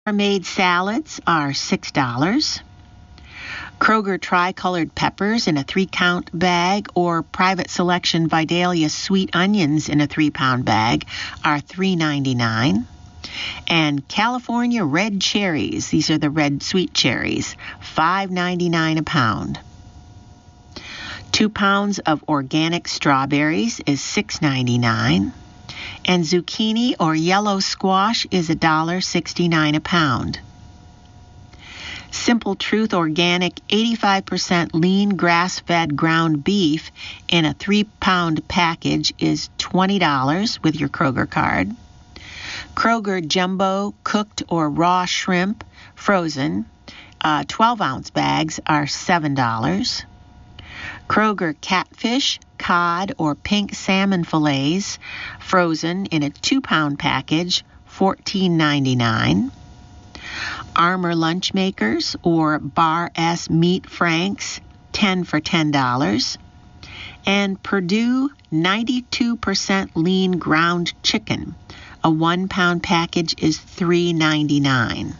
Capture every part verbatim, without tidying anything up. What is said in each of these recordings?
Made salads are six dollars. Kroger tricolored peppers in a three-count bag or private selection Vidalia sweet onions in a three-pound bag are three ninety-nine. And California red cherries, these are the red sweet cherries, five ninety-nine a pound. Two pounds of organic strawberries is six ninety-nine. And zucchini or yellow squash is one dollar sixty-nine a pound. Simple Truth organic eighty-five percent lean grass-fed ground beef in a three-pound package is twenty dollars with your Kroger card. Kroger jumbo cooked or raw shrimp frozen uh, twelve-ounce bags are seven dollars. Kroger catfish, cod, or pink salmon fillets frozen in a two-pound package, fourteen ninety-nine. Armour lunch makers or Bar S meat franks, ten for ten dollars. And Perdue ninety-two percent lean ground chicken, a one-pound package is three ninety-nine.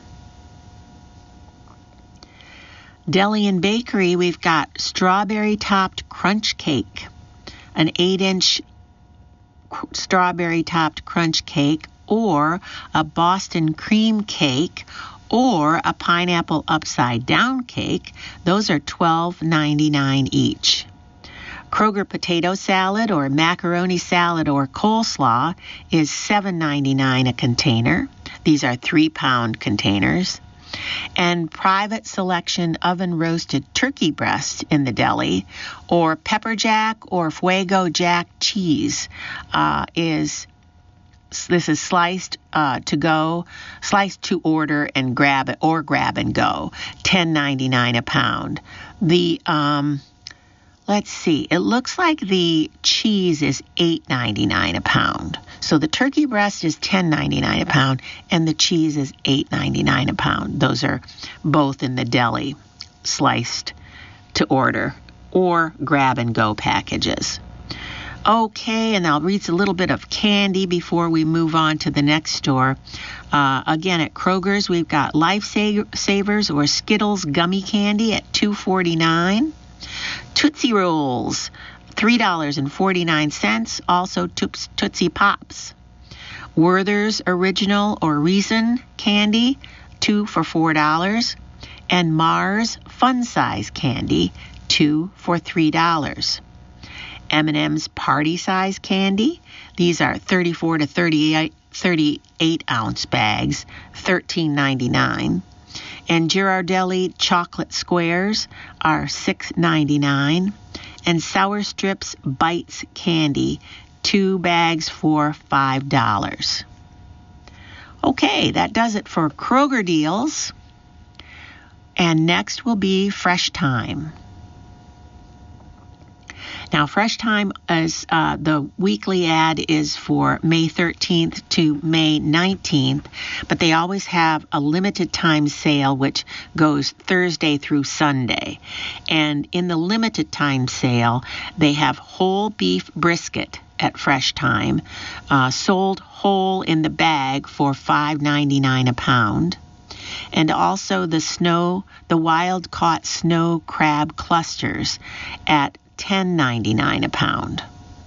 Deli and Bakery, we've got strawberry-topped crunch cake, an eight-inch strawberry-topped crunch cake, or a Boston cream cake, or a pineapple upside-down cake. Those are twelve ninety-nine each. Kroger potato salad or macaroni salad or coleslaw is seven ninety-nine a container. These are three-pound containers. And private selection oven-roasted turkey breast in the deli or pepper jack or fuego jack cheese uh, is, this is sliced uh, to go, sliced to order and grab it, or grab and go, ten ninety-nine a pound. The, um, let's see, it looks like the cheese is eight ninety-nine a pound. So the turkey breast is ten ninety-nine a pound, and the cheese is eight ninety-nine a pound. Those are both in the deli, sliced to order, or grab-and-go packages. Okay, and I'll read a little bit of candy before we move on to the next store. Uh, again, at Kroger's, we've got Lifesavers or Skittles gummy candy at two forty-nine. Tootsie Rolls, three dollars and forty-nine cents, also Tootsie Pops. Werther's Original or Reason Candy, two for four dollars. And Mars Fun Size Candy, two for three dollars. M and M's Party Size Candy, these are thirty-four to thirty-eight, thirty-eight ounce bags, thirteen ninety-nine. And Ghirardelli Chocolate Squares are six ninety-nine. And Sour Strips Bites Candy, two bags for five dollars. Okay, that does it for Kroger deals. And next will be Fresh Time. Now, Fresh Time is uh, the weekly ad is for May thirteenth to May nineteenth, but they always have a limited time sale which goes Thursday through Sunday. And in the limited time sale, they have whole beef brisket at Fresh Time, uh, sold whole in the bag for five ninety-nine a pound. And also the snow, the wild caught snow crab clusters at ten ninety-nine a pound.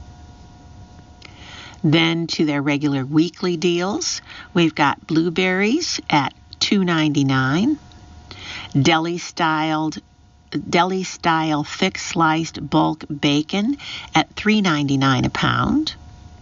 Then to their regular weekly deals, we've got blueberries at two ninety-nine, deli styled deli style thick sliced bulk bacon at three ninety-nine a pound.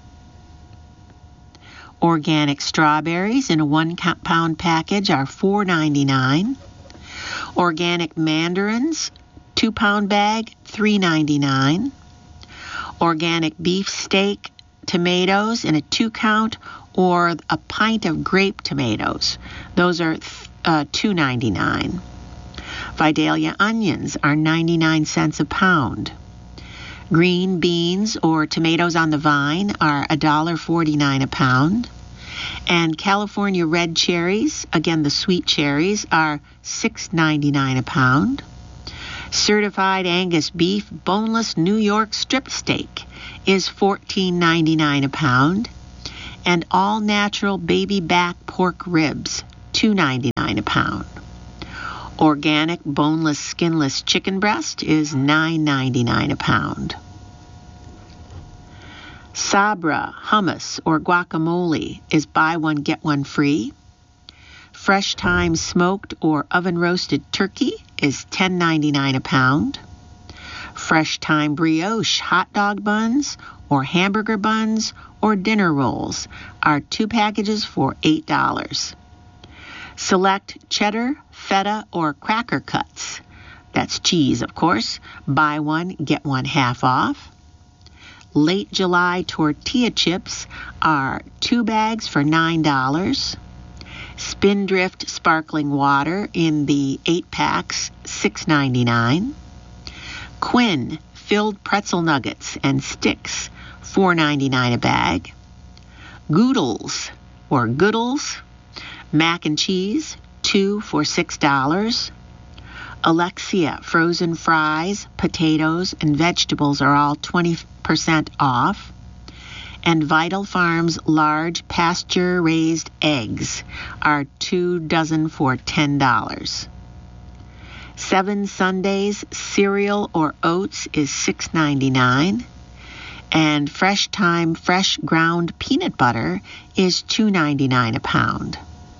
Organic strawberries in a one pound package are four ninety-nine. Organic mandarins, two pound bag, three ninety-nine. Organic beef steak tomatoes in a two count or a pint of grape tomatoes. Those are uh, two ninety-nine. Vidalia onions are ninety-nine cents a pound. Green beans or tomatoes on the vine are one dollar forty-nine a pound. And California red cherries, again the sweet cherries, are six ninety-nine a pound. Certified Angus beef boneless New York strip steak is fourteen ninety-nine a pound. And all natural baby back pork ribs, two ninety-nine a pound. Organic boneless, skinless chicken breast is nine ninety-nine a pound. Sabra hummus or guacamole is buy one, get one free. Fresh Thyme smoked or oven roasted turkey is ten ninety-nine a pound. Fresh Thyme brioche hot dog buns or hamburger buns or dinner rolls are two packages for eight dollars. Select cheddar, feta, or cracker cuts. That's cheese, of course. Buy one, get one half off. Late July tortilla chips are two bags for nine dollars. Spindrift sparkling water in the eight packs, six ninety-nine. Quinn filled pretzel nuggets and sticks, four ninety-nine a bag. Goodles or Goodles mac and cheese, two for six dollars. Alexia frozen fries, potatoes, and vegetables are all twenty percent off. And Vital Farms large pasture-raised eggs are two dozen for ten dollars. Seven Sundays cereal or oats is six ninety-nine. And Fresh Thyme fresh ground peanut butter is two ninety-nine a pound.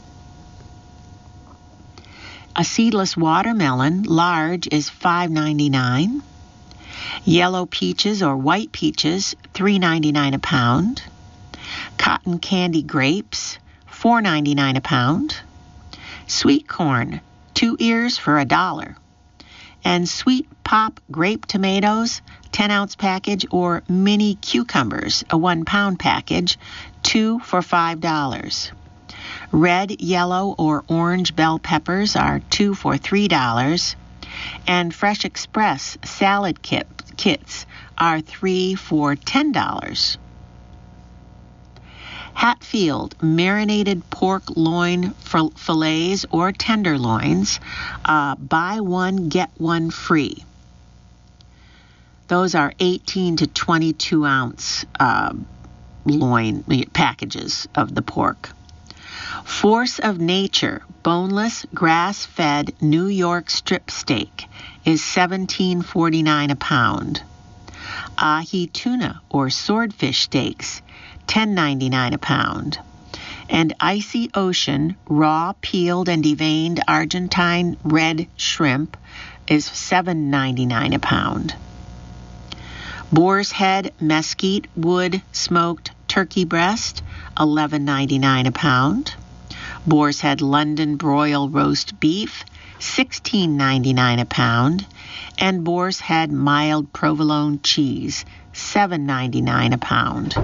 A seedless watermelon large is five ninety-nine. Yellow peaches or white peaches, three ninety-nine a pound. Cotton candy grapes, four ninety-nine a pound. Sweet corn, two ears for a dollar. And sweet pop grape tomatoes, ten ounce package, or mini cucumbers, a one pound package, two for five dollars. Red, yellow, or orange bell peppers are two for three dollars. And Fresh Express salad kit, kits are three for ten dollars. Hatfield marinated pork loin fillets or tenderloins, uh, buy one, get one free. Those are eighteen to twenty-two ounce uh, loin packages of the pork. Force of Nature boneless grass-fed New York strip steak is seventeen forty-nine a pound. Ahi tuna or swordfish steaks, ten ninety-nine a pound. And Icy Ocean raw peeled and deveined Argentine red shrimp is seven ninety-nine a pound. Boar's Head mesquite wood smoked turkey breast, eleven ninety-nine a pound. Boar's Head London broil roast beef, sixteen ninety-nine a pound. And Boar's Head mild provolone cheese, seven ninety-nine a pound.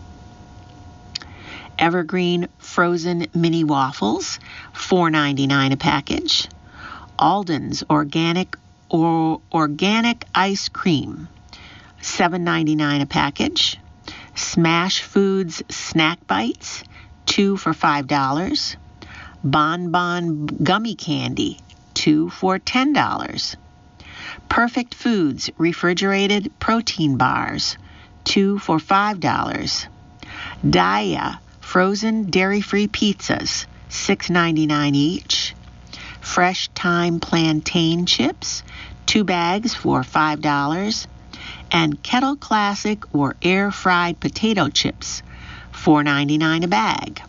Evergreen frozen mini waffles, four ninety-nine a package. Alden's organic or organic ice cream, seven ninety-nine a package. Smash Foods snack bites, two for five dollars. Bon Bon gummy candy, two for ten dollars. Perfect Foods refrigerated protein bars, two for five dollars. Daiya frozen dairy-free pizzas, six ninety-nine each. Fresh Thyme plantain chips, two bags for five dollars. And Kettle Classic or air-fried potato chips, four ninety-nine a bag.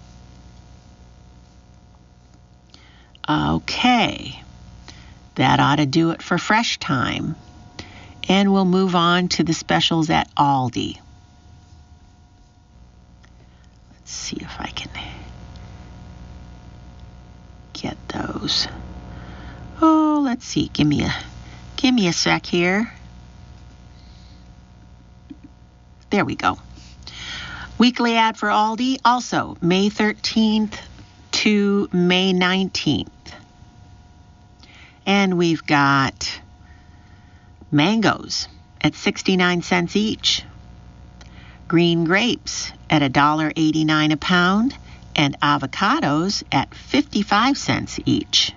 Okay, that ought to do it for Fresh Thyme. And we'll move on to the specials at Aldi. Let's see if I can get those. Oh, let's see. Give me a give me a sec here. There we go. Weekly ad for Aldi, also May thirteenth to May nineteenth. And we've got mangoes at sixty-nine cents each. Green grapes at one dollar eighty-nine a pound. And avocados at fifty-five cents each.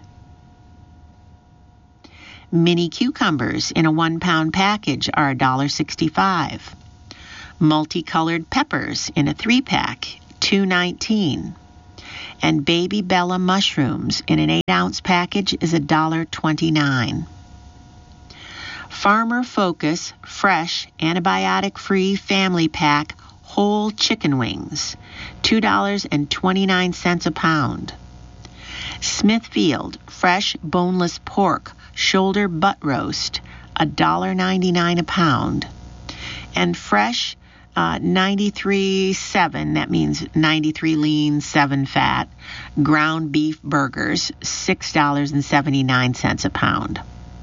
Mini cucumbers in a one pound package are one dollar sixty-five. Multicolored peppers in a three pack, two nineteen. And Baby Bella mushrooms in an eight ounce package is one dollar and twenty-nine cents. Farmer Focus fresh antibiotic-free family pack whole chicken wings, two dollars and twenty-nine cents a pound. Smithfield fresh boneless pork shoulder butt roast, one dollar and ninety-nine cents a pound. And fresh uh, ninety-three seven, that means ninety-three lean, seven fat, ground beef burgers, six dollars and seventy-nine cents a pound.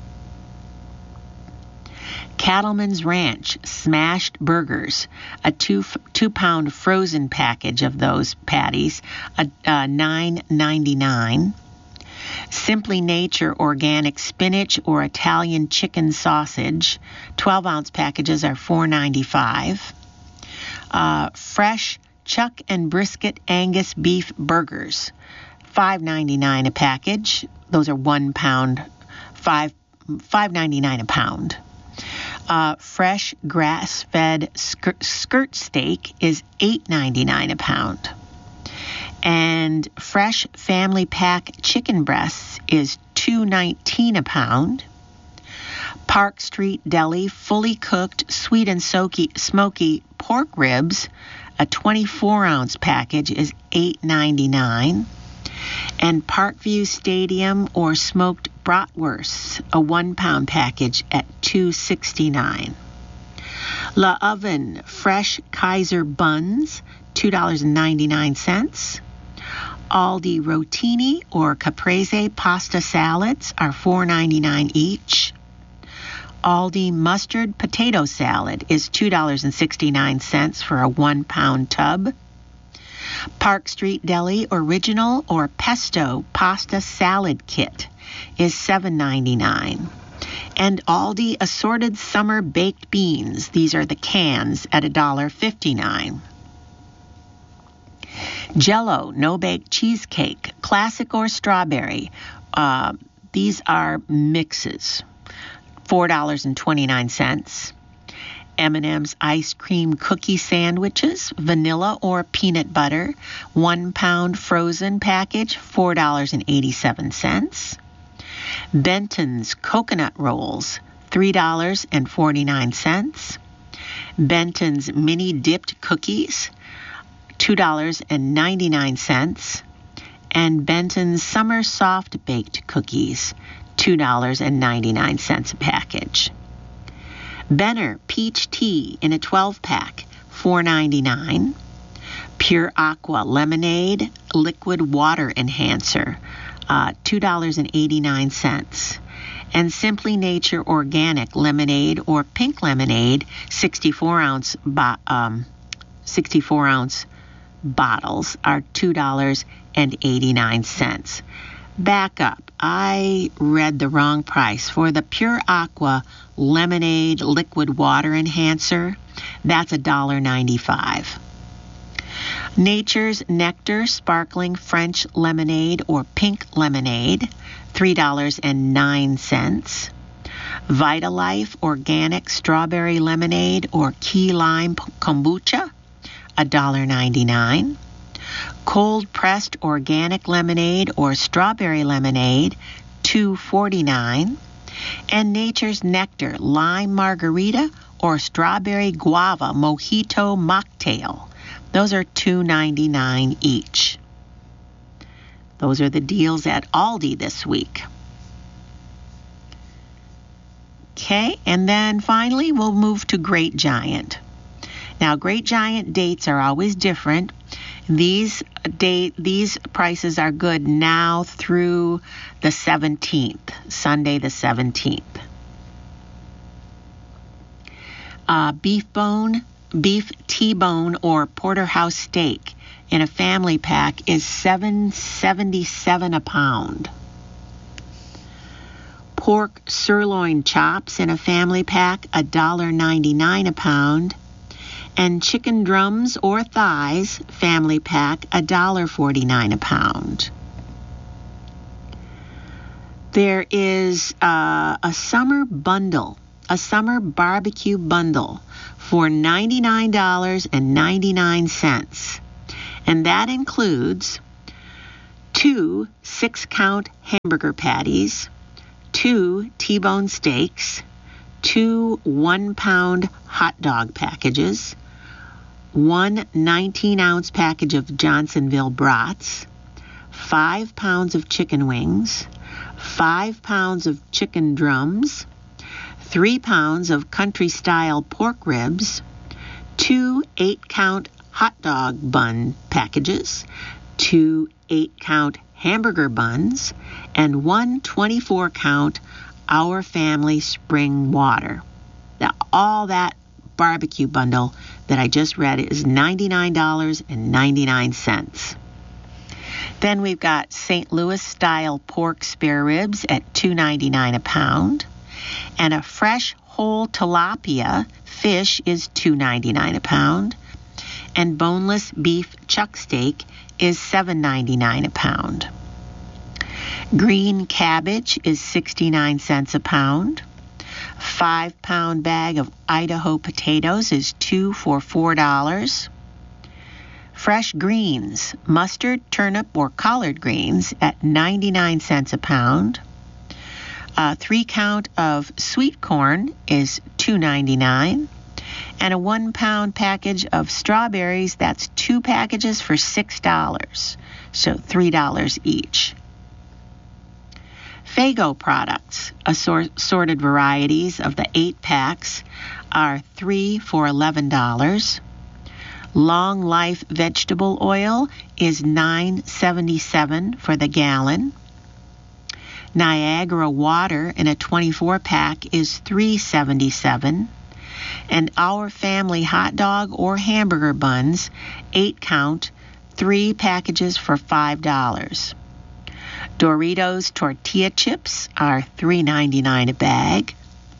Cattleman's Ranch smashed burgers, a two two pound frozen package of those patties, a, a nine ninety-nine. Simply Nature organic spinach or Italian chicken sausage, twelve ounce packages are four ninety-five. Uh, fresh chuck and brisket Angus beef burgers, five ninety-nine a package. Those are one pound, five five ninety-nine a pound. Uh, fresh grass-fed skirt, skirt steak is eight ninety-nine a pound. And fresh family pack chicken breasts is two nineteen a pound. Park Street Deli fully cooked sweet and soaky, smoky pork ribs, a twenty-four ounce package is eight ninety-nine. And Parkview Stadium or smoked bratwursts, a one pound package at two sixty-nine. La Oven fresh Kaiser buns, two dollars and ninety-nine cents. Aldi Rotini or Caprese pasta salads are four ninety-nine each. Aldi mustard potato salad is two dollars and sixty-nine cents for a one pound tub. Park Street Deli original or pesto pasta salad kit is seven ninety-nine. And Aldi assorted summer baked beans, these are the cans, at one dollar and fifty-nine cents. Jell-O no-bake cheesecake, classic or strawberry. Uh, these are mixes, four dollars and twenty-nine cents. M and M's ice cream cookie sandwiches, vanilla or peanut butter, one pound frozen package, four dollars and eighty-seven cents. Benton's coconut rolls, three dollars and forty-nine cents. Benton's mini dipped cookies, two dollars and ninety-nine cents. And Benton's summer soft baked cookies, two dollars and ninety-nine cents a package. Benner peach tea in a twelve pack, four ninety-nine. Pure Aqua lemonade liquid water enhancer, uh, two dollars and eighty-nine cents. And Simply Nature organic lemonade or pink lemonade, sixty-four ounce bo- um, sixty-four ounce bottles are two dollars and eighty-nine cents. Back up. I read the wrong price. For the Pure Aqua lemonade liquid water enhancer, that's one dollar and ninety-five cents. Nature's Nectar sparkling French lemonade or pink lemonade, three dollars and nine cents. Vitalife organic strawberry lemonade or key lime kombucha, one dollar and ninety-nine cents. Cold pressed organic lemonade or strawberry lemonade, two dollars and forty-nine cents. And Nature's Nectar lime margarita or strawberry guava mojito mocktail, those are two dollars and ninety-nine cents each. Those are the deals at Aldi this week. Okay, and then finally we'll move to Great Giant. Now, Great Giant dates are always different. These date these prices are good now through the seventeenth, Sunday the seventeenth. Uh, beef bone, beef T-bone or porterhouse steak in a family pack is seven seventy-seven a pound. Pork sirloin chops in a family pack, one dollar and ninety-nine cents a pound. And chicken drums or thighs, family pack, one dollar and forty-nine cents a pound. There is uh, a summer bundle, a summer barbecue bundle for ninety-nine dollars and ninety-nine cents. And that includes two six-count hamburger patties, two T-bone steaks, two one-pound hot dog packages, one nineteen-ounce package of Johnsonville brats, five pounds of chicken wings, five pounds of chicken drums, three pounds of country-style pork ribs, two eight-count hot dog bun packages, two eight-count hamburger buns, and one twenty-four-count Our Family spring water. Now, all that barbecue bundle that I just read is ninety-nine dollars and ninety-nine cents. Then we've got Saint Louis style pork spare ribs at two ninety-nine a pound, and a fresh whole tilapia fish is two ninety-nine a pound, and boneless beef chuck steak is seven ninety-nine a pound. Green cabbage is sixty-nine cents a pound. Five-pound bag of Idaho potatoes is two for four dollars. Fresh greens, mustard, turnip, or collard greens at ninety-nine cents a pound. A three-count of sweet corn is two ninety-nine. And a one-pound package of strawberries, that's two packages for six dollars, so three dollars each. Faygo products, assorted varieties of the eight packs, are three for eleven dollars. Long Life vegetable oil is nine seventy-seven for the gallon. Niagara water in a twenty-four pack is three seventy-seven. And Our Family hot dog or hamburger buns, eight count, three packages for five dollars. Doritos tortilla chips are three ninety-nine a bag.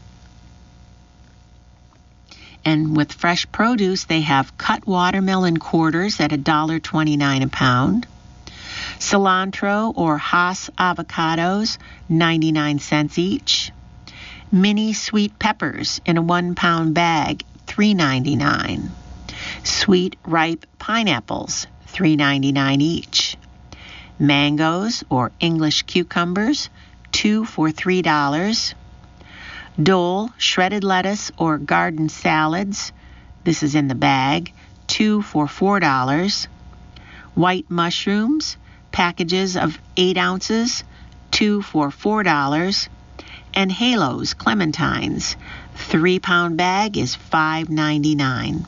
And with fresh produce, they have cut watermelon quarters at one dollar and twenty-nine cents a pound. Cilantro or Hass avocados, ninety-nine cents each. Mini sweet peppers in a one-pound bag, three ninety-nine. Sweet ripe pineapples, three ninety-nine each. Mangoes or English cucumbers, two for three dollars. Dole shredded lettuce or garden salads, this is in the bag, two for four dollars. White mushrooms, packages of eight ounces, two for four dollars. And Halos clementines, three-pound bag is five ninety-nine.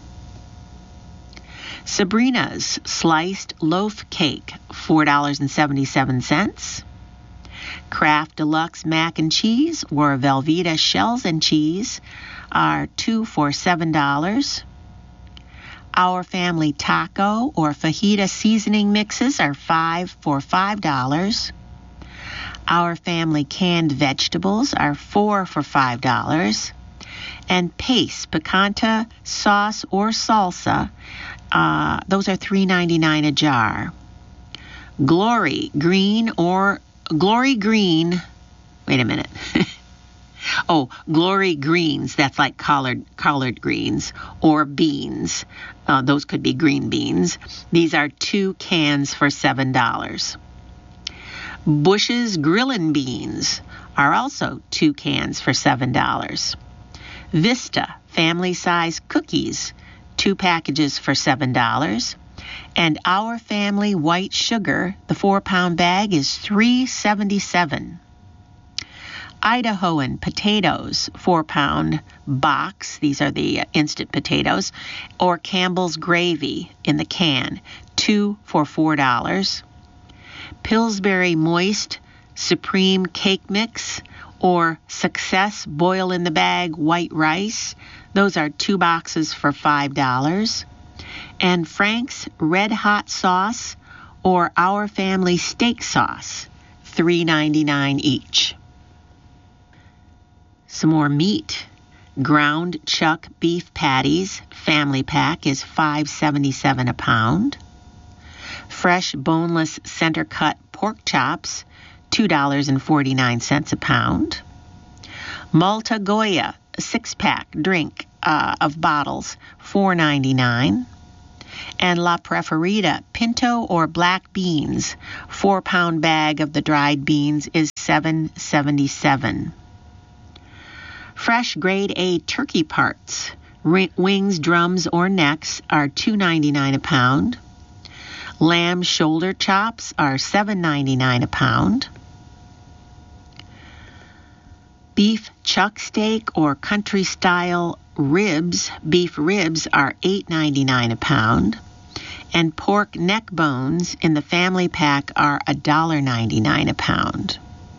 Sabrina's sliced loaf cake, four dollars and seventy-seven cents. Kraft Deluxe mac and cheese or Velveeta shells and cheese are two for seven dollars. Our Family taco or fajita seasoning mixes are five for five dollars. Our Family canned vegetables are four for five dollars. And Pace picante sauce or salsa, uh, those are three ninety-nine a jar. Glory green or Glory green, wait a minute. oh, Glory greens, that's like collard, collard greens or beans. Uh, those could be green beans. These are two cans for seven dollars. Bush's Grillin' Beans are also two cans for seven dollars. Vista family-size cookies, two packages for seven dollars. And Our Family white sugar, the four-pound bag, is three seventy-seven. Idahoan potatoes, four-pound box, these are the instant potatoes, or Campbell's gravy in the can, two for four dollars. Pillsbury Moist Supreme Cake Mix or Success Boil in the Bag White Rice. Those are two boxes for five dollars. And Frank's Red Hot Sauce or Our Family Steak Sauce, three ninety-nine each. Some more meat. Ground chuck beef patties, family pack, is five seventy-seven a pound. Fresh boneless center cut pork chops, two dollars and forty-nine cents a pound. Malta Goya six-pack drink uh, of bottles, four ninety-nine. And La Preferita, pinto or black beans, four-pound bag of the dried beans is seven seventy-seven. Fresh grade A turkey parts, wings, drums, or necks are two ninety-nine a pound. Lamb shoulder chops are seven ninety-nine a pound. Beef chuck steak or country style ribs, beef ribs are eight ninety-nine a pound. And pork neck bones in the family pack are one ninety-nine a pound.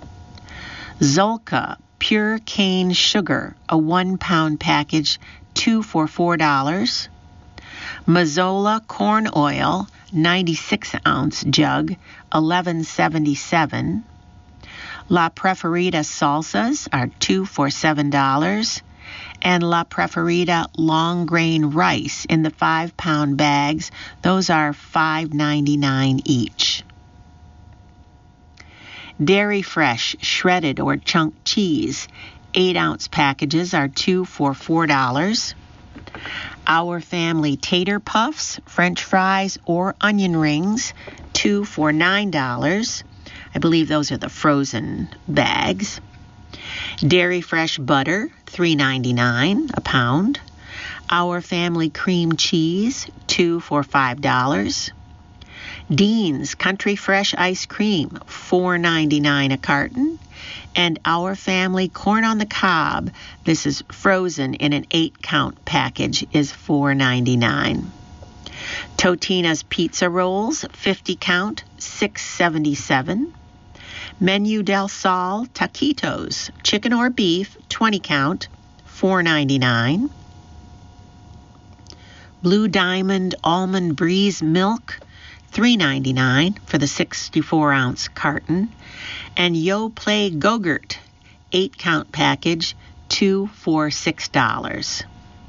Zolka pure cane sugar, a one pound package, two for four dollars. Mazola corn oil, ninety-six ounce jug, eleven seventy-seven. La Preferita salsas are two for seven dollars. And La Preferita long grain rice in the five pound bags, those are five ninety-nine each. Dairy Fresh shredded or chunk cheese, eight ounce packages are two for four dollars. Our Family tater puffs, French fries, or onion rings, two for nine dollars. I believe those are the frozen bags. Dairy Fresh butter, three ninety-nine a pound. Our Family cream cheese, two for five dollars. Dean's Country Fresh ice cream, four ninety-nine a carton. And Our Family corn on the cob, this is frozen in an eight count package, is four ninety-nine. Totino's pizza rolls, fifty count, six seventy-seven. Menu del Sol taquitos, chicken or beef, twenty count, four ninety-nine. Blue Diamond almond breeze milk, three ninety-nine for the sixty-four ounce carton. And Yo Play Go-Gurt, eight count package, two for six dollars.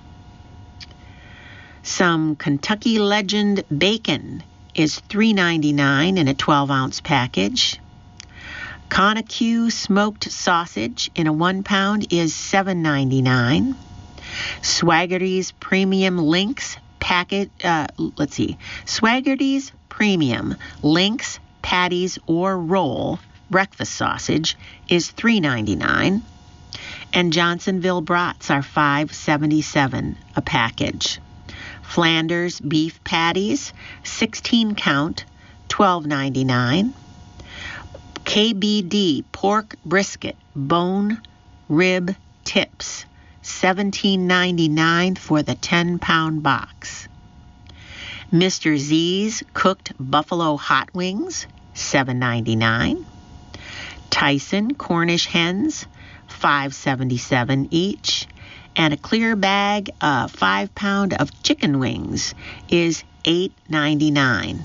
Some Kentucky Legend bacon is three ninety-nine in a twelve ounce package. Conaque smoked sausage in a one pound is seven ninety-nine. Swaggerty's Premium Lynx packet, uh, let's see, Swaggerty's Premium Lynx patties or roll breakfast sausage is three ninety-nine. And Johnsonville brats are five seventy-seven a package. Flanders beef patties, sixteen count, twelve ninety-nine. K B D pork brisket bone rib tips, seventeen ninety-nine for the ten pound box. Mister Z's cooked buffalo hot wings, seven ninety-nine. Tyson Cornish hens, five seventy-seven each. And a clear bag, uh, five pound of chicken wings is eight ninety-nine.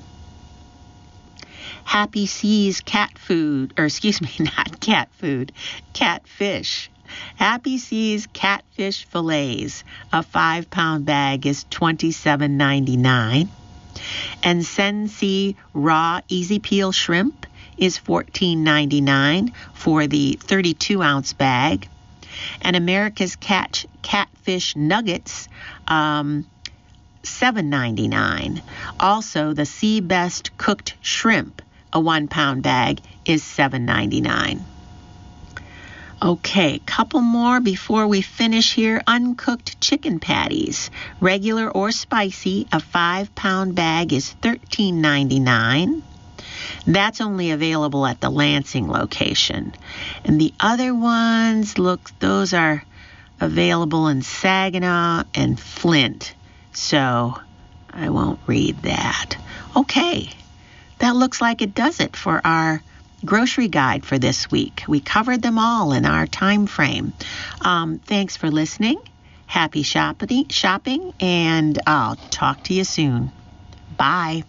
Happy Seas cat food, or excuse me, not cat food, catfish. Happy Seas catfish fillets, a five pound bag is twenty-seven ninety-nine. And Sensi raw easy peel shrimp is fourteen ninety-nine for the thirty-two ounce bag. And America's Catch catfish nuggets, um, seven ninety-nine. Also, the Sea Best cooked shrimp, a one pound bag, is seven ninety-nine. Okay, couple more before we finish here. Uncooked chicken patties, regular or spicy, a five pound bag is thirteen ninety-nine. That's only available at the Lansing location. And the other ones, look, those are available in Saginaw and Flint. So I won't read that. Okay, that looks like it does it for our grocery guide for this week. We covered them all in our time frame. Um, thanks for listening. Happy shopping, shopping, and I'll talk to you soon. Bye.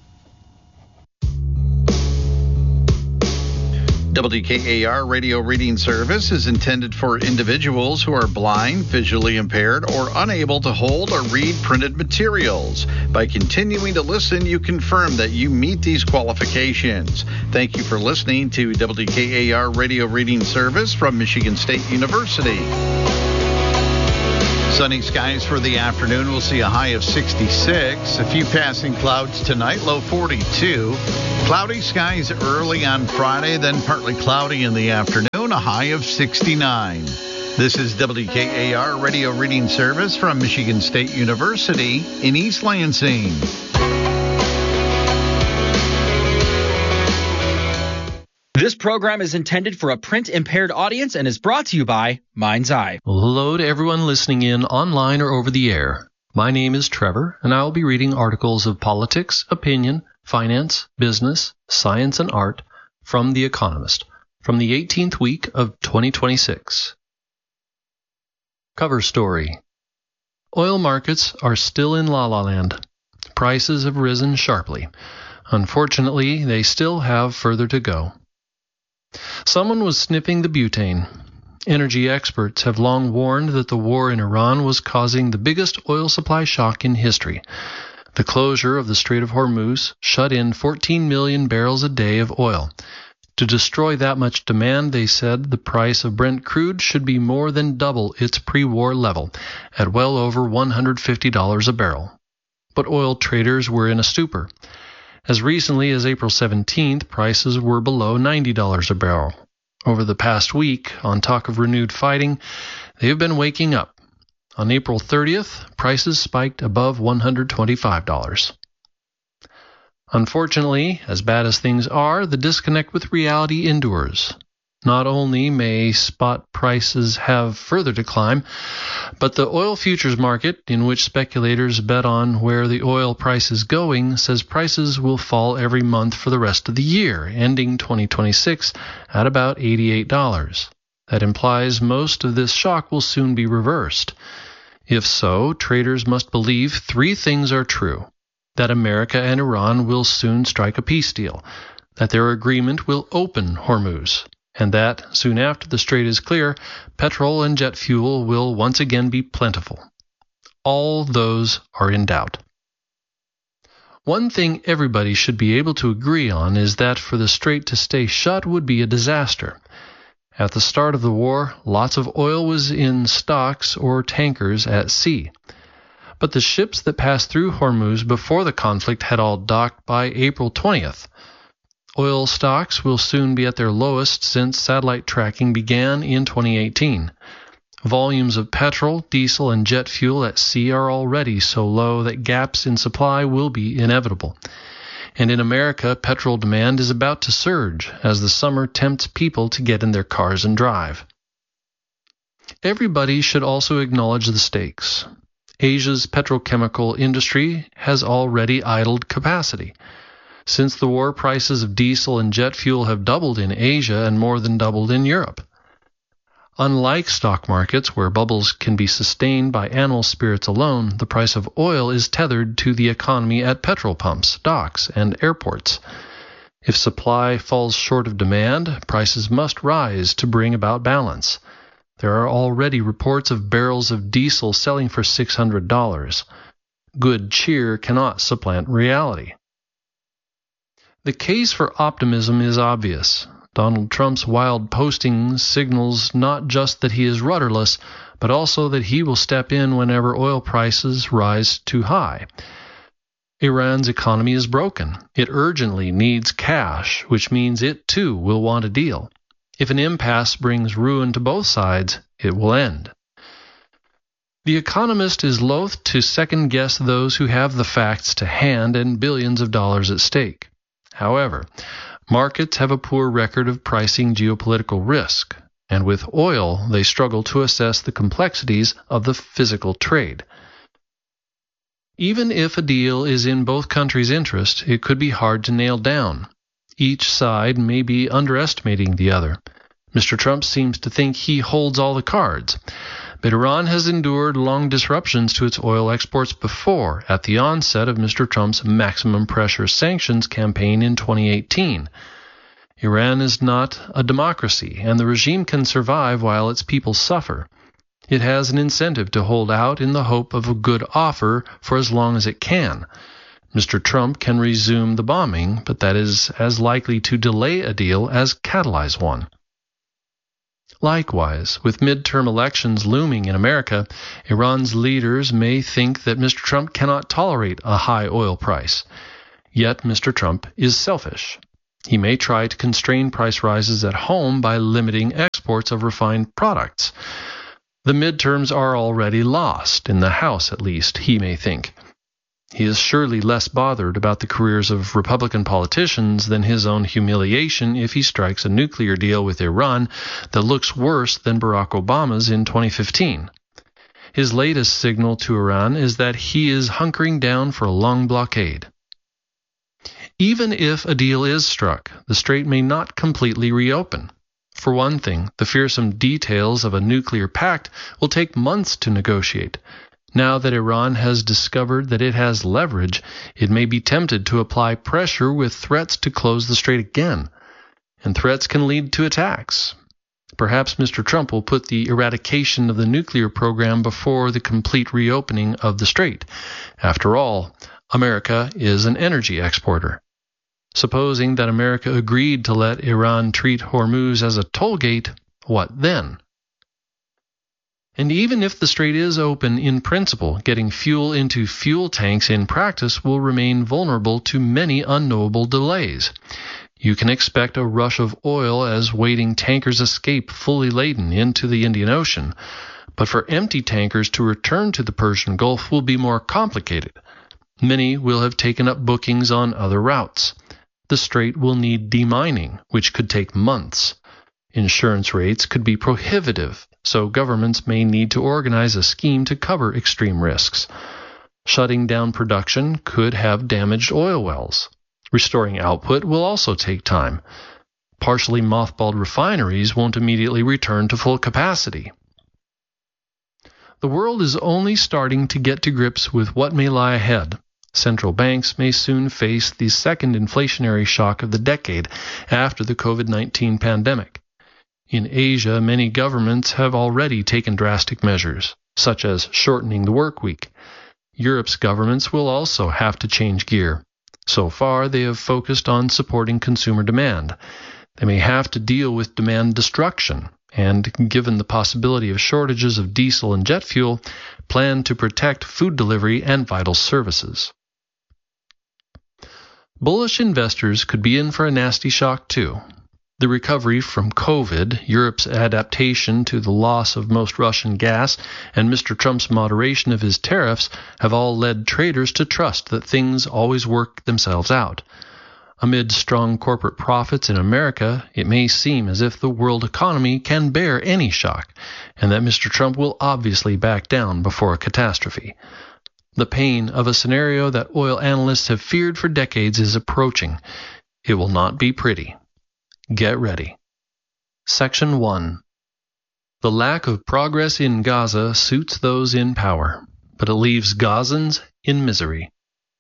W K A R Radio Reading Service is intended for individuals who are blind, visually impaired, or unable to hold or read printed materials. By continuing to listen, you confirm that you meet these qualifications. Thank you for listening to W K A R Radio Reading Service from Michigan State University. Sunny skies for the afternoon. We'll see a high of sixty-six. A few passing clouds tonight, low forty-two. Cloudy skies early on Friday, then partly cloudy in the afternoon, a high of sixty-nine. This is W K A R Radio Reading Service from Michigan State University in East Lansing. This program is intended for a print-impaired audience and is brought to you by Mind's Eye. Well, hello to everyone listening in online or over the air. My name is Trevor, and I will be reading articles of politics, opinion, finance, business, science, and art from The Economist from the eighteenth week of twenty twenty-six. Cover story. Oil markets are still in la-la land. Prices have risen sharply. Unfortunately, they still have further to go. Someone was sniffing the butane. Energy experts have long warned that the war in Iran was causing the biggest oil supply shock in history. The closure of the Strait of Hormuz shut in fourteen million barrels a day of oil. To destroy that much demand, they said the price of Brent crude should be more than double its pre-war level, at well over one hundred fifty dollars a barrel. But oil traders were in a stupor. As recently as April seventeenth, prices were below ninety dollars a barrel. Over the past week, on talk of renewed fighting, they have been waking up. On April thirtieth, prices spiked above one hundred twenty-five dollars. Unfortunately, as bad as things are, the disconnect with reality endures. Not only may spot prices have further to climb, but the oil futures market, in which speculators bet on where the oil price is going, says prices will fall every month for the rest of the year, ending twenty twenty-six at about eighty-eight dollars. That implies most of this shock will soon be reversed. If so, traders must believe three things are true: that America and Iran will soon strike a peace deal, that their agreement will open Hormuz, and that, soon after the strait is clear, petrol and jet fuel will once again be plentiful. All those are in doubt. One thing everybody should be able to agree on is that for the strait to stay shut would be a disaster. At the start of the war, lots of oil was in stocks or tankers at sea. But the ships that passed through Hormuz before the conflict had all docked by April twentieth. Oil stocks will soon be at their lowest since satellite tracking began in twenty eighteen. Volumes of petrol, diesel, and jet fuel at sea are already so low that gaps in supply will be inevitable. And in America, petrol demand is about to surge as the summer tempts people to get in their cars and drive. Everybody should also acknowledge the stakes. Asia's petrochemical industry has already idled capacity. Since the war, prices of diesel and jet fuel have doubled in Asia and more than doubled in Europe. Unlike stock markets, where bubbles can be sustained by animal spirits alone, the price of oil is tethered to the economy at petrol pumps, docks, and airports. If supply falls short of demand, prices must rise to bring about balance. There are already reports of barrels of diesel selling for six hundred dollars. Good cheer cannot supplant reality. The case for optimism is obvious. Donald Trump's wild postings signals not just that he is rudderless, but also that he will step in whenever oil prices rise too high. Iran's economy is broken. It urgently needs cash, which means it too will want a deal. If an impasse brings ruin to both sides, it will end. The Economist is loath to second-guess those who have the facts to hand and billions of dollars at stake. However, markets have a poor record of pricing geopolitical risk, and with oil, they struggle to assess the complexities of the physical trade. Even if a deal is in both countries' interest, it could be hard to nail down. Each side may be underestimating the other. Mister Trump seems to think he holds all the cards. But Iran has endured long disruptions to its oil exports before, at the onset of Mister Trump's maximum pressure sanctions campaign in twenty eighteen. Iran is not a democracy, and the regime can survive while its people suffer. It has an incentive to hold out in the hope of a good offer for as long as it can. Mister Trump can resume the bombing, but that is as likely to delay a deal as catalyze one. Likewise, with midterm elections looming in America, Iran's leaders may think that Mister Trump cannot tolerate a high oil price. Yet Mister Trump is selfish. He may try to constrain price rises at home by limiting exports of refined products. The midterms are already lost, in the House at least, he may think. He is surely less bothered about the careers of Republican politicians than his own humiliation if he strikes a nuclear deal with Iran that looks worse than Barack Obama's in twenty fifteen. His latest signal to Iran is that he is hunkering down for a long blockade. Even if a deal is struck, the strait may not completely reopen. For one thing, the fearsome details of a nuclear pact will take months to negotiate. Now that Iran has discovered that it has leverage, it may be tempted to apply pressure with threats to close the strait again. And threats can lead to attacks. Perhaps Mister Trump will put the eradication of the nuclear program before the complete reopening of the strait. After all, America is an energy exporter. Supposing that America agreed to let Iran treat Hormuz as a toll gate, what then? And even if the strait is open in principle, getting fuel into fuel tanks in practice will remain vulnerable to many unknowable delays. You can expect a rush of oil as waiting tankers escape fully laden into the Indian Ocean. But for empty tankers to return to the Persian Gulf will be more complicated. Many will have taken up bookings on other routes. The strait will need demining, which could take months. Insurance rates could be prohibitive, so governments may need to organize a scheme to cover extreme risks. Shutting down production could have damaged oil wells. Restoring output will also take time. Partially mothballed refineries won't immediately return to full capacity. The world is only starting to get to grips with what may lie ahead. Central banks may soon face the second inflationary shock of the decade after the COVID nineteen pandemic. In Asia, many governments have already taken drastic measures, such as shortening the work week. Europe's governments will also have to change gear. So far, they have focused on supporting consumer demand. They may have to deal with demand destruction, and, given the possibility of shortages of diesel and jet fuel, plan to protect food delivery and vital services. Bullish investors could be in for a nasty shock too. The recovery from COVID, Europe's adaptation to the loss of most Russian gas, and Mister Trump's moderation of his tariffs have all led traders to trust that things always work themselves out. Amid strong corporate profits in America, it may seem as if the world economy can bear any shock, and that Mister Trump will obviously back down before a catastrophe. The pain of a scenario that oil analysts have feared for decades is approaching. It will not be pretty. Get ready. Section one. The lack of progress in Gaza suits those in power, but it leaves Gazans in misery.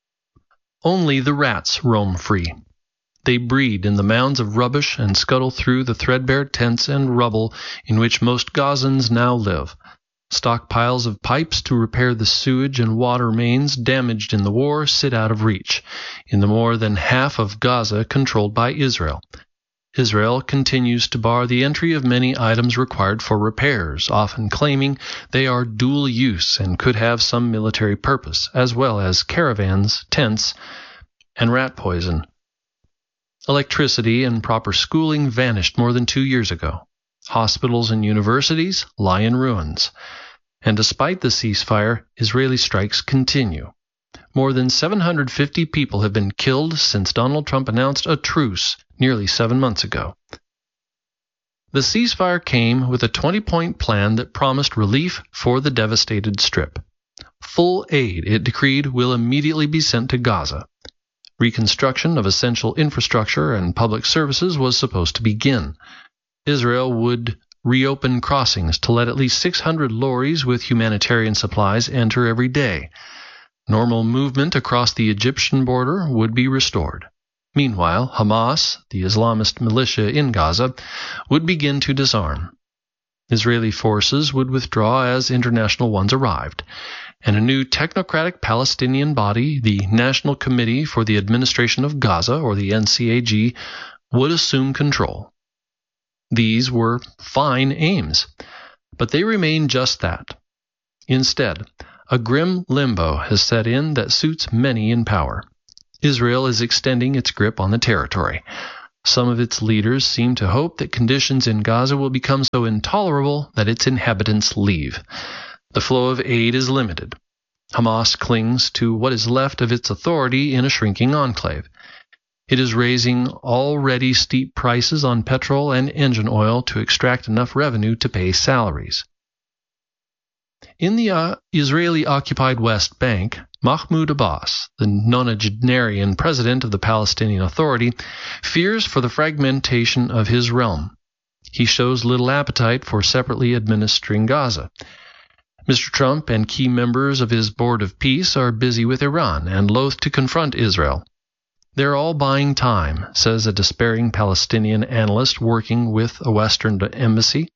Only the rats roam free. They breed in the mounds of rubbish and scuttle through the threadbare tents and rubble in which most Gazans now live. Stockpiles of pipes to repair the sewage and water mains damaged in the war sit out of reach, in the more than half of Gaza controlled by Israel. Israel continues to bar the entry of many items required for repairs, often claiming they are dual use and could have some military purpose, as well as caravans, tents, and rat poison. Electricity and proper schooling vanished more than two years ago. Hospitals and universities lie in ruins. And despite the ceasefire, Israeli strikes continue. More than seven hundred fifty people have been killed since Donald Trump announced a truce nearly seven months ago. The ceasefire came with a twenty-point plan that promised relief for the devastated Strip. Full aid, it decreed, will immediately be sent to Gaza. Reconstruction of essential infrastructure and public services was supposed to begin. Israel would reopen crossings to let at least six hundred lorries with humanitarian supplies enter every day. Normal movement across the Egyptian border would be restored. Meanwhile, Hamas, the Islamist militia in Gaza, would begin to disarm. Israeli forces would withdraw as international ones arrived, and a new technocratic Palestinian body, the National Committee for the Administration of Gaza, or the N C A G, would assume control. These were fine aims, but they remain just that. Instead, a grim limbo has set in that suits many in power. Israel is extending its grip on the territory. Some of its leaders seem to hope that conditions in Gaza will become so intolerable that its inhabitants leave. The flow of aid is limited. Hamas clings to what is left of its authority in a shrinking enclave. It is raising already steep prices on petrol and engine oil to extract enough revenue to pay salaries. In the uh, Israeli-occupied West Bank, Mahmoud Abbas, the nonagenarian president of the Palestinian Authority, fears for the fragmentation of his realm. He shows little appetite for separately administering Gaza. Mister Trump and key members of his Board of Peace are busy with Iran and loath to confront Israel. They're all buying time, says a despairing Palestinian analyst working with a Western embassy.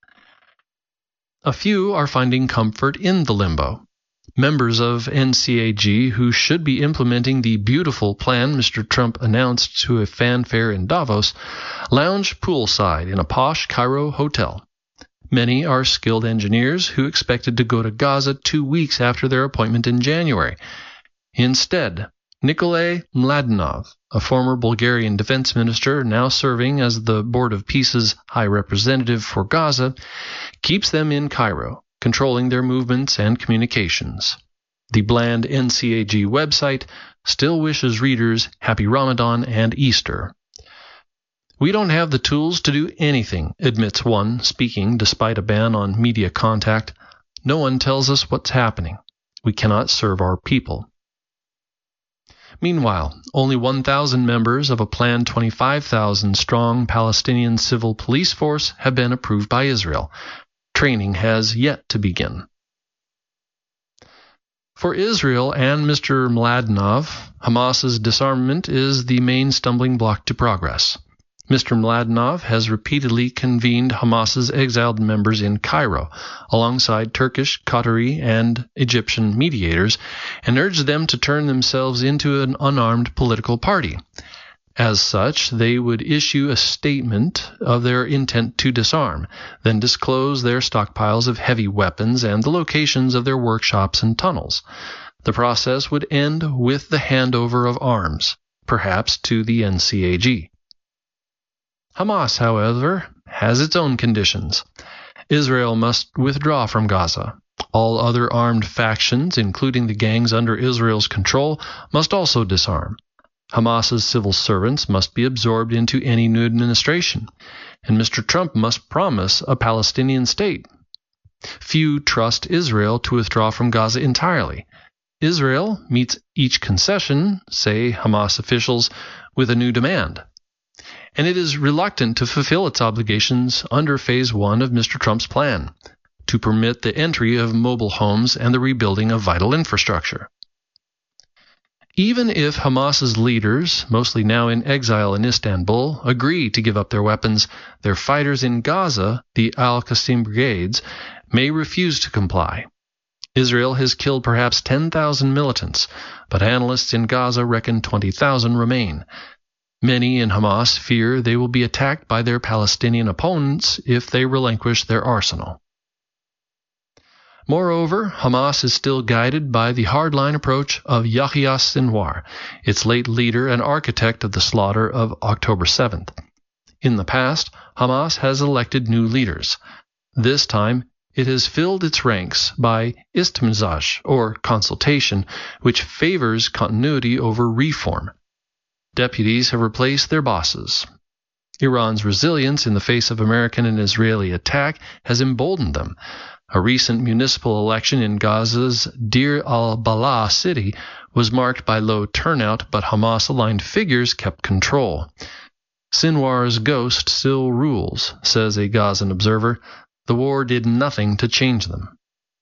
A few are finding comfort in the limbo. Members of N C A G who should be implementing the beautiful plan Mister Trump announced to a fanfare in Davos lounge poolside in a posh Cairo hotel. Many are skilled engineers who expected to go to Gaza two weeks after their appointment in January. Instead, Nikolay Mladenov, a former Bulgarian defense minister now serving as the Board of Peace's High Representative for Gaza, keeps them in Cairo, controlling their movements and communications. The bland N C A G website still wishes readers Happy Ramadan and Easter. We don't have the tools to do anything, admits one, speaking despite a ban on media contact. No one tells us what's happening. We cannot serve our people. Meanwhile, only one thousand members of a planned twenty-five thousand strong Palestinian civil police force have been approved by Israel. Training has yet to begin. For Israel and Mister Mladenov, Hamas's disarmament is the main stumbling block to progress. Mister Mladenov has repeatedly convened Hamas's exiled members in Cairo, alongside Turkish, Qatari, and Egyptian mediators, and urged them to turn themselves into an unarmed political party. As such, they would issue a statement of their intent to disarm, then disclose their stockpiles of heavy weapons and the locations of their workshops and tunnels. The process would end with the handover of arms, perhaps to the N C A G. Hamas, however, has its own conditions. Israel must withdraw from Gaza. All other armed factions, including the gangs under Israel's control, must also disarm. Hamas's civil servants must be absorbed into any new administration, and Mister Trump must promise a Palestinian state. Few trust Israel to withdraw from Gaza entirely. Israel meets each concession, say Hamas officials, with a new demand. And it is reluctant to fulfill its obligations under Phase one of Mister Trump's plan, to permit the entry of mobile homes and the rebuilding of vital infrastructure. Even if Hamas's leaders, mostly now in exile in Istanbul, agree to give up their weapons, their fighters in Gaza, the Al-Qassam brigades, may refuse to comply. Israel has killed perhaps ten thousand militants, but analysts in Gaza reckon twenty thousand remain. Many in Hamas fear they will be attacked by their Palestinian opponents if they relinquish their arsenal. Moreover, Hamas is still guided by the hardline approach of Yahya Sinwar, its late leader and architect of the slaughter of October seventh. In the past, Hamas has elected new leaders. This time, it has filled its ranks by istimzaj, or consultation, which favors continuity over reform. Deputies have replaced their bosses. Iran's resilience in the face of American and Israeli attack has emboldened them. A recent municipal election in Gaza's Deir al-Balah city was marked by low turnout, but Hamas-aligned figures kept control. Sinwar's ghost still rules, says a Gazan observer. The war did nothing to change them.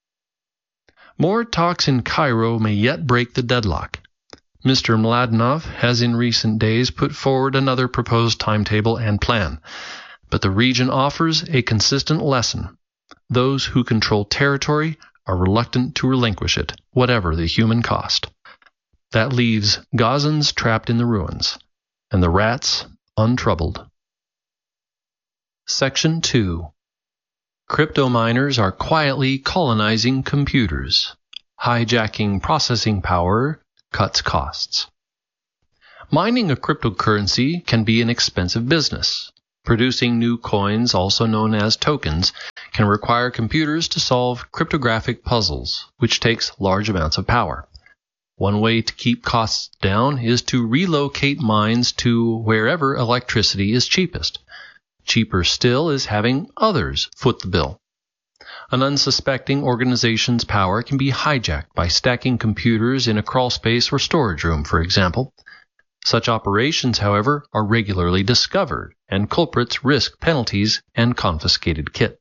More talks in Cairo may yet break the deadlock. Mister Mladenov has in recent days put forward another proposed timetable and plan, but the region offers a consistent lesson. Those who control territory are reluctant to relinquish it, whatever the human cost. That leaves Gazans trapped in the ruins, and the rats untroubled. Section two. Crypto miners are quietly colonizing computers. Hijacking processing power cuts costs. Mining a cryptocurrency can be an expensive business. Producing new coins, also known as tokens, can require computers to solve cryptographic puzzles, which takes large amounts of power. One way to keep costs down is to relocate mines to wherever electricity is cheapest. Cheaper still is having others foot the bill. An unsuspecting organization's power can be hijacked by stacking computers in a crawlspace or storage room, for example. Such operations, however, are regularly discovered, and culprits risk penalties and confiscated kit.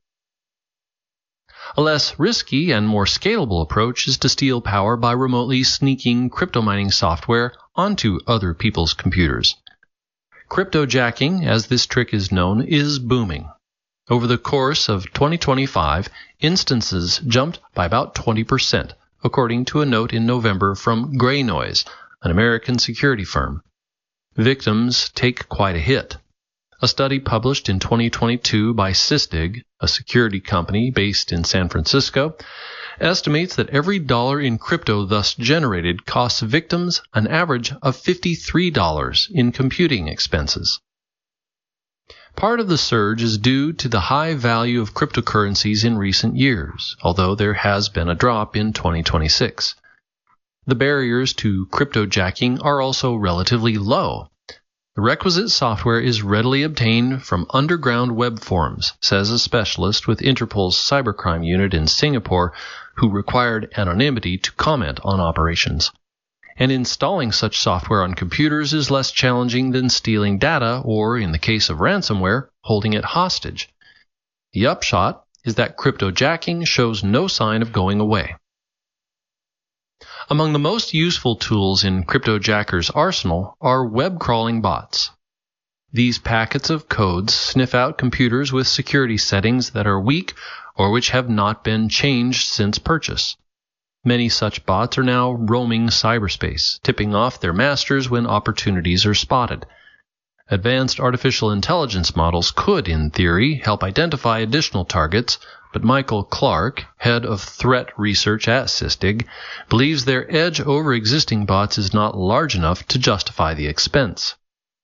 A less risky and more scalable approach is to steal power by remotely sneaking crypto mining software onto other people's computers. Cryptojacking, as this trick is known, is booming. Over the course of twenty twenty-five, instances jumped by about twenty percent, according to a note in November from GreyNoise, an American security firm. Victims take quite a hit. A study published in twenty twenty-two by Sysdig, a security company based in San Francisco, estimates that every dollar in crypto thus generated costs victims an average of fifty-three dollars in computing expenses. Part of the surge is due to the high value of cryptocurrencies in recent years, although there has been a drop in twenty twenty-six. The barriers to cryptojacking are also relatively low. The requisite software is readily obtained from underground web forums, says a specialist with Interpol's cybercrime unit in Singapore who required anonymity to comment on operations. And installing such software on computers is less challenging than stealing data or, in the case of ransomware, holding it hostage. The upshot is that cryptojacking shows no sign of going away. Among the most useful tools in cryptojackers' arsenal are web crawling bots. These packets of codes sniff out computers with security settings that are weak or which have not been changed since purchase. Many such bots are now roaming cyberspace, tipping off their masters when opportunities are spotted. Advanced artificial intelligence models could, in theory, help identify additional targets, but Michael Clark, head of threat research at Sysdig, believes their edge over existing bots is not large enough to justify the expense.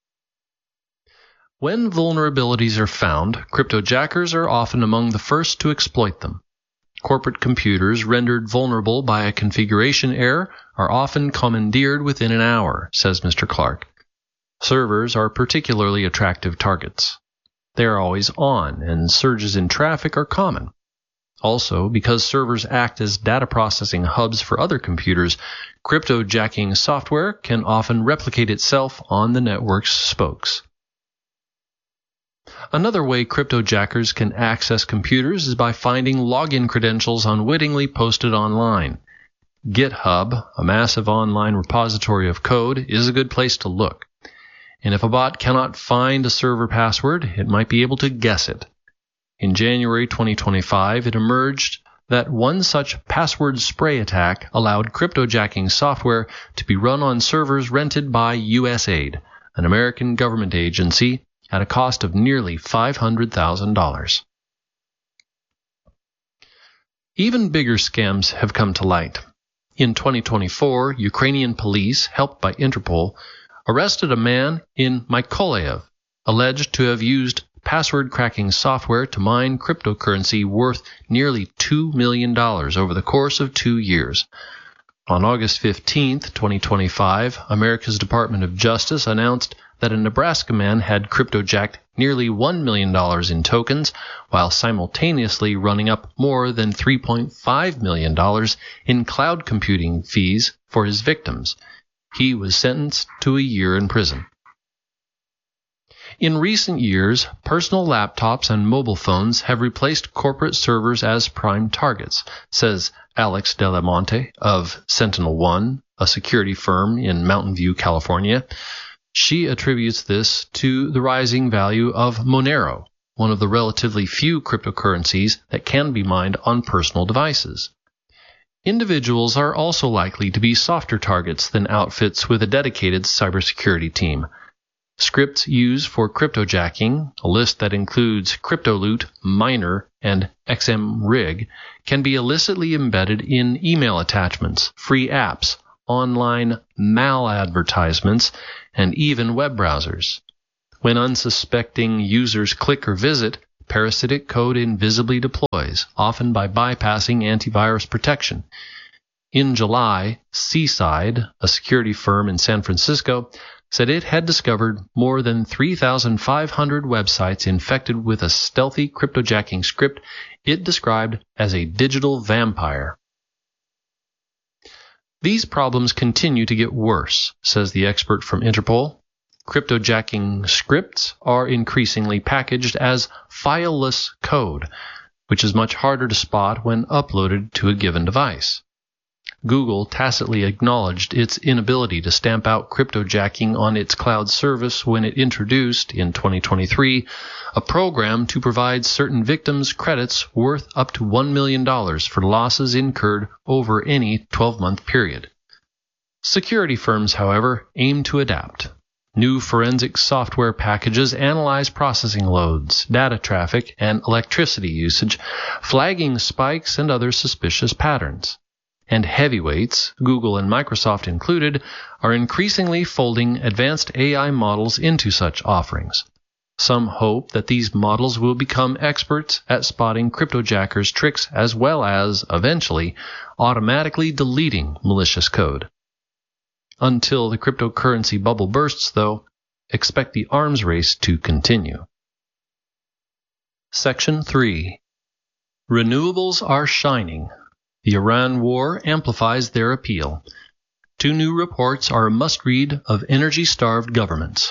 When vulnerabilities are found, cryptojackers are often among the first to exploit them. Corporate computers rendered vulnerable by a configuration error are often commandeered within an hour, says Mister Clark. Servers are particularly attractive targets. They are always on, and surges in traffic are common. Also, because servers act as data processing hubs for other computers, cryptojacking software can often replicate itself on the network's spokes. Another way cryptojackers can access computers is by finding login credentials unwittingly posted online. GitHub, a massive online repository of code, is a good place to look. And if a bot cannot find a server password, it might be able to guess it. In January twenty twenty-five, it emerged that one such password spray attack allowed cryptojacking software to be run on servers rented by U S A I D, an American government agency, at a cost of nearly five hundred thousand dollars. Even bigger scams have come to light. In twenty twenty-four, Ukrainian police, helped by Interpol, arrested a man in Mykolaiv, alleged to have used password-cracking software to mine cryptocurrency worth nearly two million dollars over the course of two years. On August fifteenth, twenty twenty-five, America's Department of Justice announced that a Nebraska man had cryptojacked nearly one million dollars in tokens, while simultaneously running up more than three point five million dollars in cloud computing fees for his victims. He was sentenced to a year in prison. In recent years, personal laptops and mobile phones have replaced corporate servers as prime targets, says Alex Delamonte of Sentinel One, a security firm in Mountain View, California. She attributes this to the rising value of Monero, one of the relatively few cryptocurrencies that can be mined on personal devices. Individuals are also likely to be softer targets than outfits with a dedicated cybersecurity team. Scripts used for cryptojacking, a list that includes CryptoLoot, Miner, and X M Rig, can be illicitly embedded in email attachments, free apps, online maladvertisements, and even web browsers. When unsuspecting users click or visit, parasitic code invisibly deploys, often by bypassing antivirus protection. In July, Seaside, a security firm in San Francisco, said it had discovered more than three thousand five hundred websites infected with a stealthy cryptojacking script it described as a digital vampire. These problems continue to get worse, says the expert from Interpol. Cryptojacking scripts are increasingly packaged as fileless code, which is much harder to spot when uploaded to a given device. Google tacitly acknowledged its inability to stamp out cryptojacking on its cloud service when it introduced, in twenty twenty-three, a program to provide certain victims credits worth up to one million dollars for losses incurred over any twelve-month period. Security firms, however, aim to adapt. New forensic software packages analyze processing loads, data traffic, and electricity usage, flagging spikes and other suspicious patterns. And heavyweights, Google and Microsoft included, are increasingly folding advanced A I models into such offerings. Some hope that these models will become experts at spotting cryptojackers' tricks as well as, eventually, automatically deleting malicious code. Until the cryptocurrency bubble bursts, though, expect the arms race to continue. Section three. Renewables are shining. The Iran war amplifies their appeal. Two new reports are a must-read of energy-starved governments.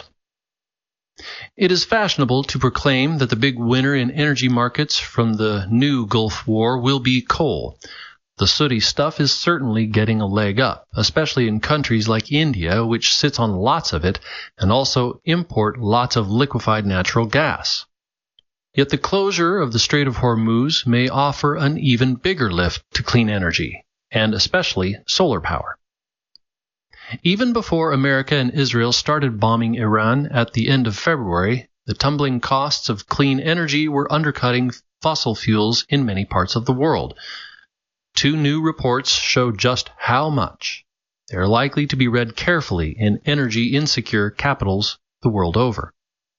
It is fashionable to proclaim that the big winner in energy markets from the new Gulf War will be coal. The sooty stuff is certainly getting a leg up, especially in countries like India, which sits on lots of it, and also import lots of liquefied natural gas. Yet the closure of the Strait of Hormuz may offer an even bigger lift to clean energy, and especially solar power. Even before America and Israel started bombing Iran at the end of February, the tumbling costs of clean energy were undercutting fossil fuels in many parts of the world. Two new reports show just how much. They are likely to be read carefully in energy-insecure capitals the world over.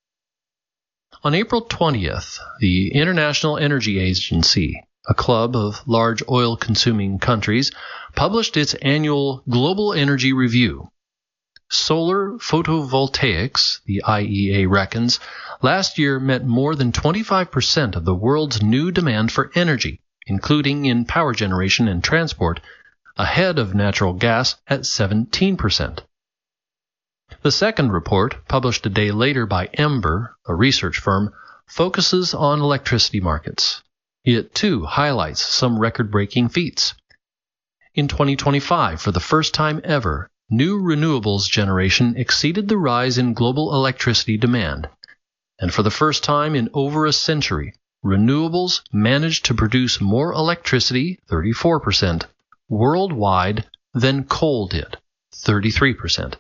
On April twentieth, the International Energy Agency, a club of large oil-consuming countries, published its annual Global Energy Review. Solar photovoltaics, the I E A reckons, last year met more than twenty-five percent of the world's new demand for energy, including in power generation and transport, ahead of natural gas at seventeen percent. The second report, published a day later by Ember, a research firm, focuses on electricity markets. It, too, highlights some record-breaking feats. In twenty twenty-five, for the first time ever, new renewables generation exceeded the rise in global electricity demand. And for the first time in over a century, renewables managed to produce more electricity, thirty-four percent, worldwide than coal did, thirty-three percent.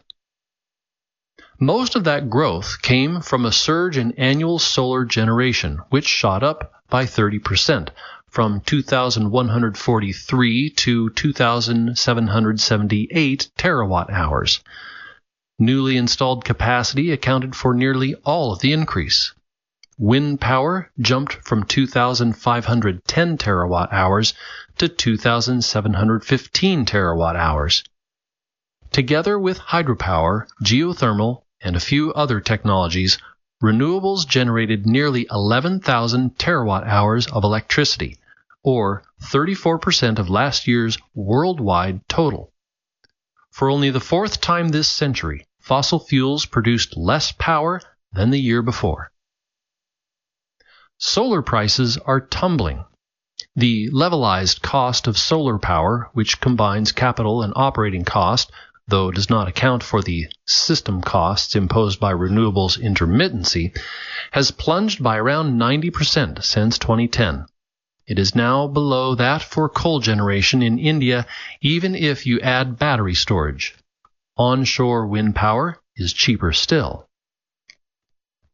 Most of that growth came from a surge in annual solar generation, which shot up by thirty percent, from two thousand one hundred forty-three to two thousand seven hundred seventy-eight terawatt hours. Newly installed capacity accounted for nearly all of the increase. Wind power jumped from two thousand five hundred ten terawatt hours to two thousand seven hundred fifteen terawatt hours. Together with hydropower, geothermal, and a few other technologies, renewables generated nearly eleven thousand terawatt hours of electricity, or thirty-four percent of last year's worldwide total. For only the fourth time this century, fossil fuels produced less power than the year before. Solar prices are tumbling. The levelized cost of solar power, which combines capital and operating cost, though does not account for the system costs imposed by renewables intermittency, has plunged by around ninety percent since twenty ten. It is now below that for coal generation in India, even if you add battery storage. Onshore wind power is cheaper still.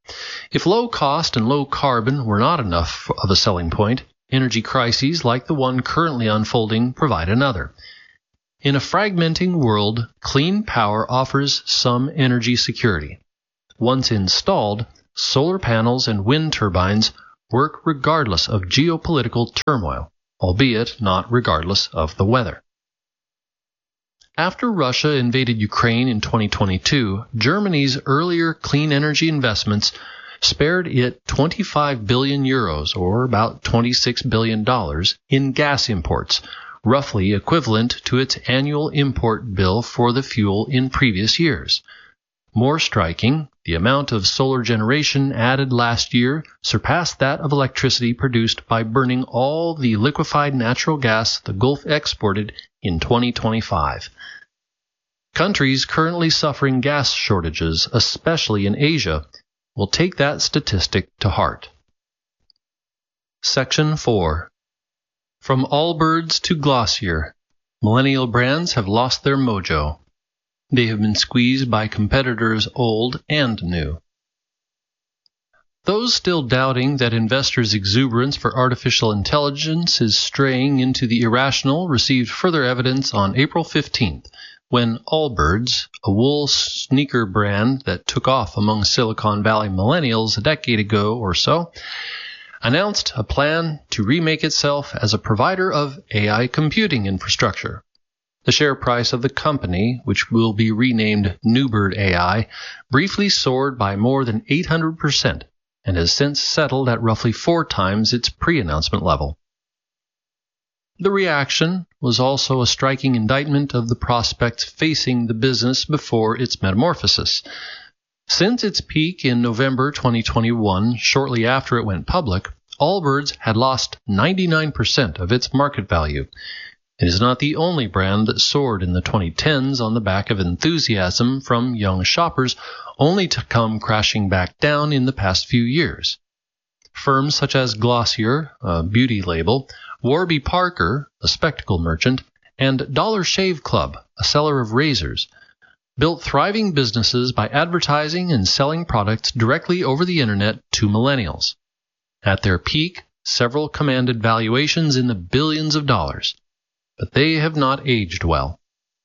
If low cost and low carbon were not enough of a selling point, energy crises like the one currently unfolding provide another. In a fragmenting world, clean power offers some energy security. Once installed, solar panels and wind turbines work regardless of geopolitical turmoil, albeit not regardless of the weather. After Russia invaded Ukraine in twenty twenty-two, Germany's earlier clean energy investments spared it twenty-five billion euros, or about twenty-six billion dollars, in gas imports, roughly equivalent to its annual import bill for the fuel in previous years. More striking, the amount of solar generation added last year surpassed that of electricity produced by burning all the liquefied natural gas the Gulf exported in twenty twenty-five. Countries currently suffering gas shortages, especially in Asia, will take that statistic to heart. Section four. From Allbirds to Glossier, millennial brands have lost their mojo. They have been squeezed by competitors old and new. Those still doubting that investors' exuberance for artificial intelligence is straying into the irrational received further evidence on April fifteenth, when Allbirds, a wool sneaker brand that took off among Silicon Valley millennials a decade ago or so, announced a plan to remake itself as a provider of A I computing infrastructure. The share price of the company, which will be renamed Newbird A I, briefly soared by more than eight hundred percent and has since settled at roughly four times its pre-announcement level. The reaction was also a striking indictment of the prospects facing the business before its metamorphosis. Since its peak in November twenty twenty-one, shortly after it went public, Allbirds had lost ninety-nine percent of its market value. It is not the only brand that soared in the twenty tens on the back of enthusiasm from young shoppers, only to come crashing back down in the past few years. Firms such as Glossier, a beauty label, Warby Parker, a spectacle merchant, and Dollar Shave Club, a seller of razors, built thriving businesses by advertising and selling products directly over the internet to millennials. At their peak, several commanded valuations in the billions of dollars. But they have not aged well.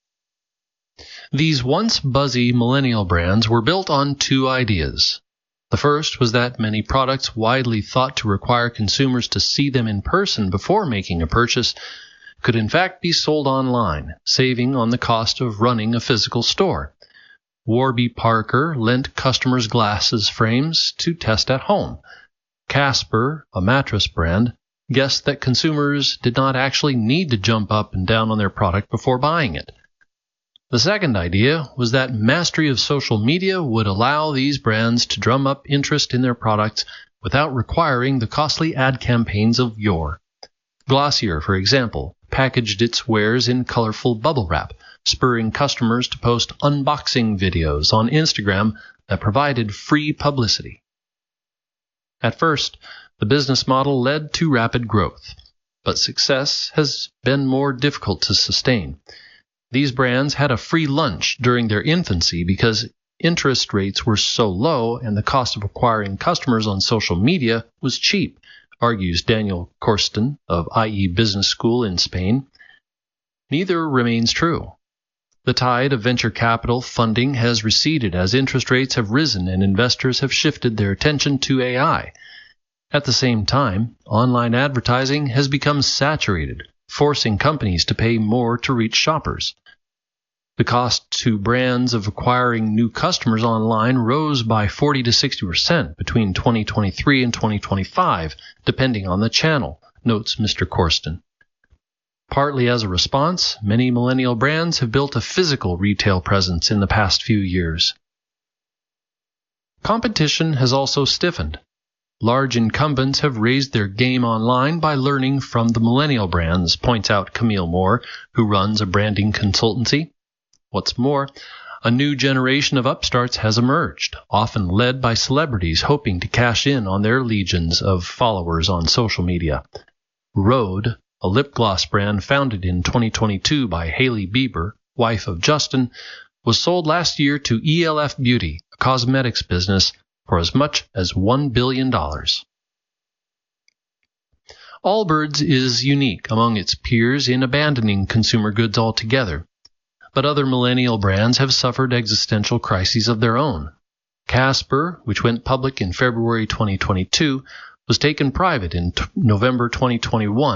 These once buzzy millennial brands were built on two ideas. The first was that many products widely thought to require consumers to see them in person before making a purchase could in fact be sold online, saving on the cost of running a physical store. Warby Parker lent customers glasses frames to test at home. Casper, a mattress brand, guessed that consumers did not actually need to jump up and down on their product before buying it. The second idea was that mastery of social media would allow these brands to drum up interest in their products without requiring the costly ad campaigns of yore. Glossier, for example, packaged its wares in colorful bubble wrap, spurring customers to post unboxing videos on Instagram that provided free publicity. At first, the business model led to rapid growth, but success has been more difficult to sustain. These brands had a free lunch during their infancy because interest rates were so low and the cost of acquiring customers on social media was cheap, argues Daniel Corsten of I E Business School in Spain. Neither remains true. The tide of venture capital funding has receded as interest rates have risen and investors have shifted their attention to A I. At the same time, online advertising has become saturated, forcing companies to pay more to reach shoppers. The cost to brands of acquiring new customers online rose by forty to sixty percent between twenty twenty-three and twenty twenty-five, depending on the channel, notes Mister Corsten. Partly as a response, many millennial brands have built a physical retail presence in the past few years. Competition has also stiffened. Large incumbents have raised their game online by learning from the millennial brands, points out Camille Moore, who runs a branding consultancy. What's more, a new generation of upstarts has emerged, often led by celebrities hoping to cash in on their legions of followers on social media. Rhode, a lip gloss brand founded in twenty twenty-two by Hailey Bieber, wife of Justin, was sold last year to E L F Beauty, a cosmetics business, for as much as one billion dollars. Allbirds is unique among its peers in abandoning consumer goods altogether, but other millennial brands have suffered existential crises of their own. Casper, which went public in February twenty twenty-two, was taken private in t- November twenty twenty-one